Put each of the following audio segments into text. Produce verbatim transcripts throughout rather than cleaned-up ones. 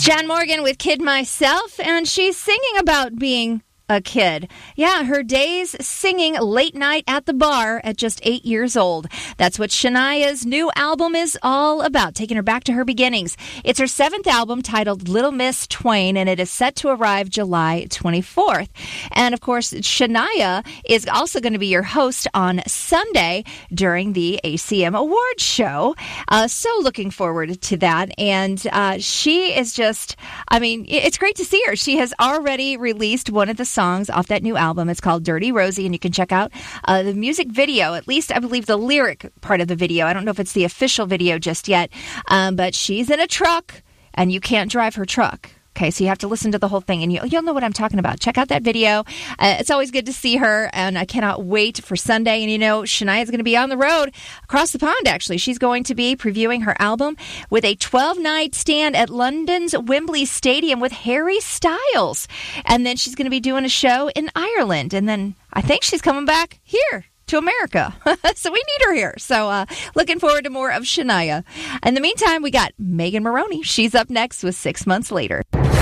Jan Morgan with Kid Myself, and she's singing about being a kid. Yeah, her days singing late night at the bar at just eight years old. That's what Shania's new album is all about, taking her back to her beginnings. It's her seventh album titled Little Miss Twain, and it is set to arrive July twenty-fourth. And of course, Shania is also going to be your host on Sunday during the A C M Awards show. Uh, so looking forward to that. And uh, she is just, I mean, it's great to see her. She has already released one of the songs off that new album. It's called Dirty Rosie, and you can check out uh, the music video, at least I believe the lyric part of the video. I don't know if it's the official video just yet, um, but she's in a truck, and you can't drive her truck. Okay, so you have to listen to the whole thing, and you, you'll know what I'm talking about. Check out that video. Uh, it's always good to see her, and I cannot wait for Sunday. And, you know, Shania's going to be on the road across the pond, actually. She's going to be previewing her album with a twelve-night stand at London's Wembley Stadium with Harry Styles. And then she's going to be doing a show in Ireland. And then I think she's coming back here to America. So we need her here. So uh, looking forward to more of Shania. In the meantime, we got Megan Maroney. She's up next with Six Months Later.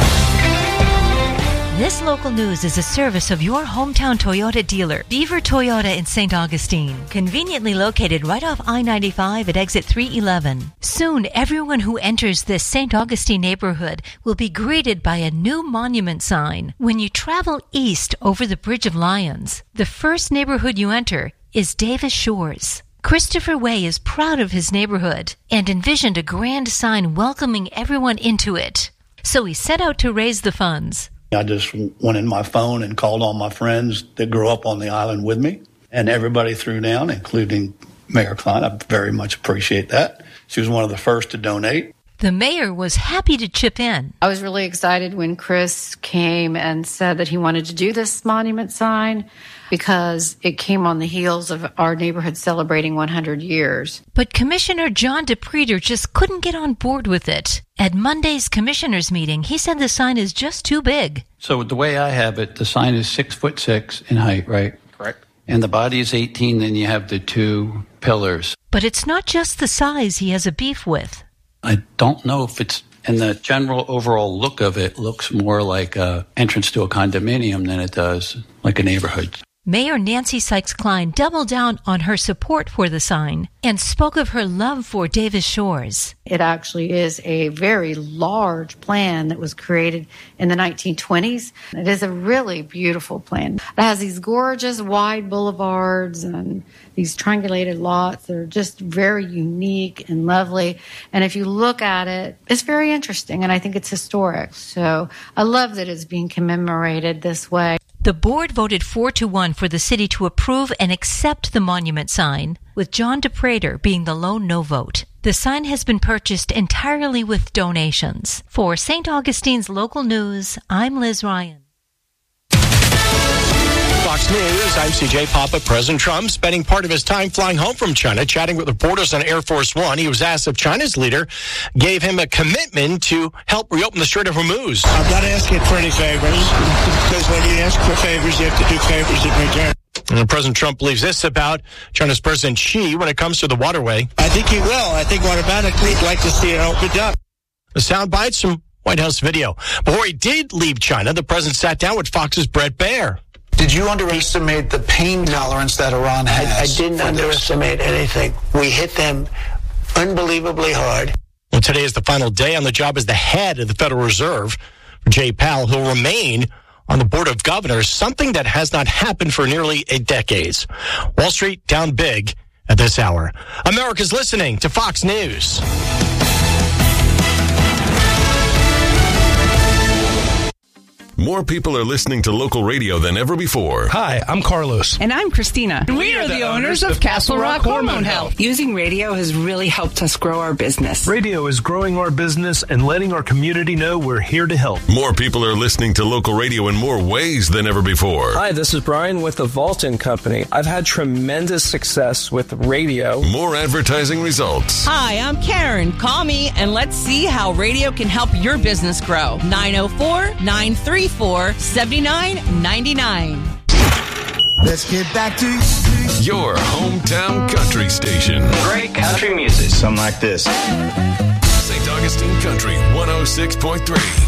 This local news is a service of your hometown Toyota dealer, Beaver Toyota in Saint Augustine, conveniently located right off I ninety-five at exit three eleven. Soon, everyone who enters this Saint Augustine neighborhood will be greeted by a new monument sign. When you travel east over the Bridge of Lions, the first neighborhood you enter is Davis Shores. Christopher Way is proud of his neighborhood and envisioned a grand sign welcoming everyone into it. So he set out to raise the funds. I just went in my phone and called all my friends that grew up on the island with me, and everybody threw down, including Mayor Klein. I very much appreciate that. She was one of the first to donate. The mayor was happy to chip in. I was really excited when Chris came and said that he wanted to do this monument sign because it came on the heels of our neighborhood celebrating one hundred years. But Commissioner John DePreter just couldn't get on board with it. At Monday's commissioners meeting, he said the sign is just too big. So the way I have it, the sign is six foot six in height, right? Correct. And the body is eighteen, then you have the two pillars. But it's not just the size he has a beef with. I don't know if it's, and the general overall look of it looks more like a entrance to a condominium than it does like a neighborhood. Mayor Nancy Sykes-Klein doubled down on her support for the sign and spoke of her love for Davis Shores. It actually is a very large plan that was created in the nineteen twenties. It is a really beautiful plan. It has these gorgeous wide boulevards and these triangulated lots that are just very unique and lovely. And if you look at it, it's very interesting, and I think it's historic. So I love that it's being commemorated this way. The board voted four to one for the city to approve and accept the monument sign, with John DePreter being the lone no vote. The sign has been purchased entirely with donations. For Saint Augustine's local news, I'm Liz Ryan. Fox News, I'm C J Papa. President Trump spending part of his time flying home from China, chatting with reporters on Air Force One. He was asked if China's leader gave him a commitment to help reopen the Strait of Hormuz. I'm not asking for any favors, because when you ask for favors, you have to do favors in return. And President Trump believes this about China's President Xi when it comes to the waterway. I think he will. I think automatically he'd like to see it opened up. The sound bites from White House video. Before he did leave China, the president sat down with Fox's Brett Baer. Did you underestimate the pain tolerance that Iran has? I, I didn't underestimate anything. We hit them unbelievably hard. Well, today is the final day on the job as the head of the Federal Reserve for Jay Powell, who'll remain on the Board of Governors, something that has not happened for nearly a decade. Wall Street down big at this hour. America's listening to Fox News. More people are listening to local radio than ever before. Hi, I'm Carlos. And I'm Christina. We, we are, are the, the owners of Castle Rock Hormone Health. Using radio has really helped us grow our business. Radio is growing our business and letting our community know we're here to help. More people are listening to local radio in more ways than ever before. Hi, this is Brian with the Vaulton Company. I've had tremendous success with radio. More advertising results. Hi, I'm Karen. Call me and let's see how radio can help your business grow. nine oh four, nine three four, seven nine nine nine. Let's get back to your hometown country station. Great country music. Something like this. Saint Augustine Country one oh six point three.